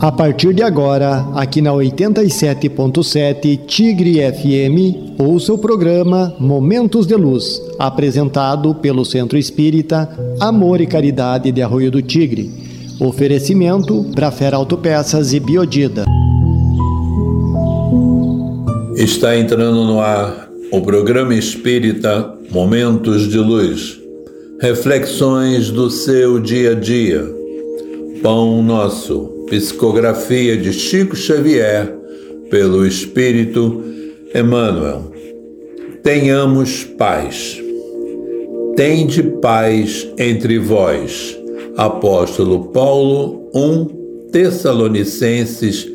A partir de agora, aqui na 87.7 Tigre FM, ouça o programa Momentos de Luz, apresentado pelo Centro Espírita Amor e Caridade de Arroio do Tigre. Oferecimento Brafera Autopeças e Biodida. Está entrando no ar o programa espírita Momentos de Luz. Reflexões do seu dia a dia. Pão Nosso. Psicografia de Chico Xavier, pelo Espírito Emmanuel. Tenhamos paz. Tende paz entre vós. Apóstolo Paulo 1 Tessalonicenses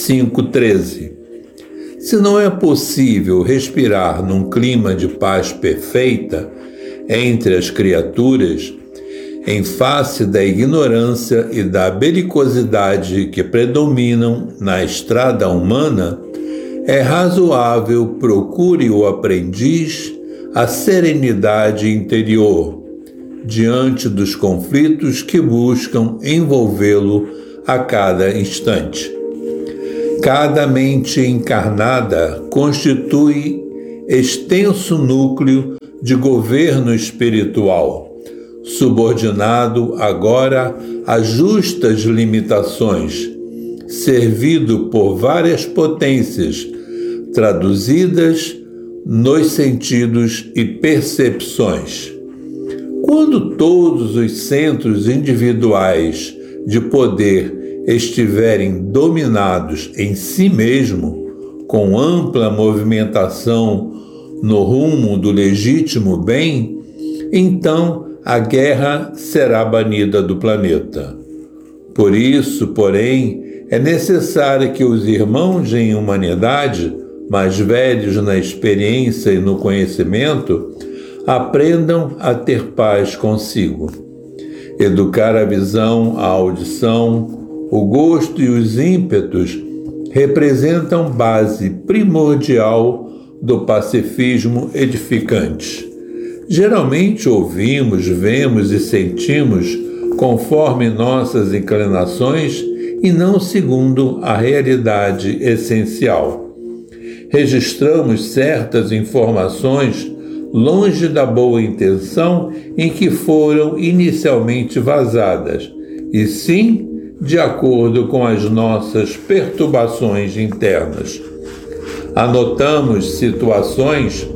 5,13. Se não é possível respirar num clima de paz perfeita entre as criaturas, em face da ignorância e da belicosidade que predominam na estrada humana, é razoável procure o aprendiz a serenidade interior, diante dos conflitos que buscam envolvê-lo a cada instante. Cada mente encarnada constitui extenso núcleo de governo espiritual, subordinado agora a justas limitações, servido por várias potências, traduzidas nos sentidos e percepções. Quando todos os centros individuais de poder estiverem dominados em si mesmo, com ampla movimentação no rumo do legítimo bem, então a guerra será banida do planeta. Por isso, porém, é necessário que os irmãos em humanidade, mais velhos na experiência e no conhecimento, aprendam a ter paz consigo. Educar a visão, a audição, o gosto e os ímpetos representam base primordial do pacifismo edificante. Geralmente ouvimos, vemos e sentimos conforme nossas inclinações e não segundo a realidade essencial. Registramos certas informações longe da boa intenção em que foram inicialmente vazadas, e sim de acordo com as nossas perturbações internas. Anotamos situações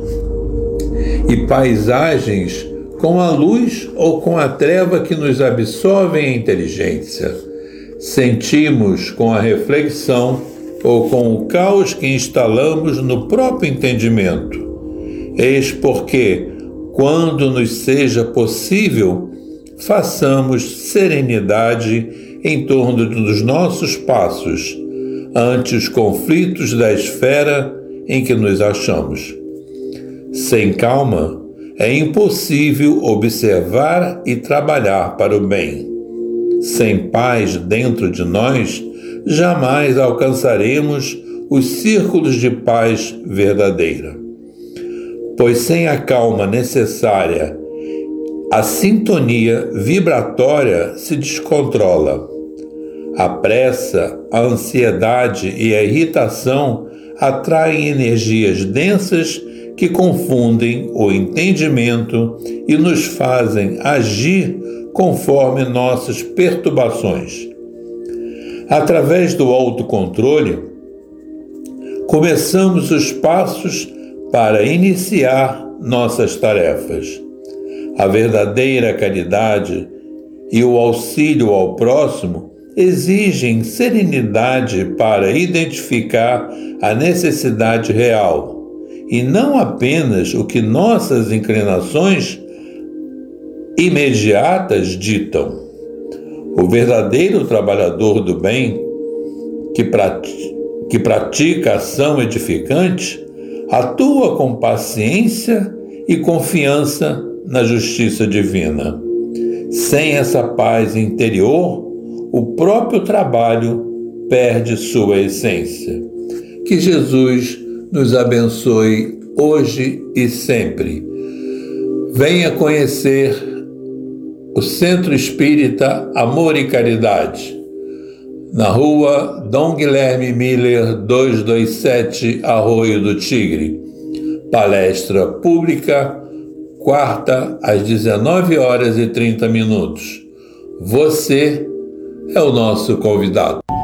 e paisagens com a luz ou com a treva que nos absorvem a inteligência. Sentimos com a reflexão ou com o caos que instalamos no próprio entendimento. Eis porque, quando nos seja possível, façamos serenidade em torno dos nossos passos, ante os conflitos da esfera em que nos achamos. Sem calma, é impossível observar e trabalhar para o bem. Sem paz dentro de nós, jamais alcançaremos os círculos de paz verdadeira. Pois sem a calma necessária, a sintonia vibratória se descontrola. A pressa, a ansiedade e a irritação atraem energias densas que confundem o entendimento e nos fazem agir conforme nossas perturbações. Através do autocontrole, começamos os passos para iniciar nossas tarefas. A verdadeira caridade e o auxílio ao próximo exigem serenidade para identificar a necessidade real, e não apenas o que nossas inclinações imediatas ditam. O verdadeiro trabalhador do bem, que pratica ação edificante, atua com paciência e confiança na justiça divina. Sem essa paz interior, o próprio trabalho perde sua essência. Que Jesus nos abençoe hoje e sempre. Venha conhecer o Centro Espírita Amor e Caridade. na rua Dom Guilherme Miller, 227, Arroio do Tigre. Palestra pública, quarta, às 19h30. Você é o nosso convidado.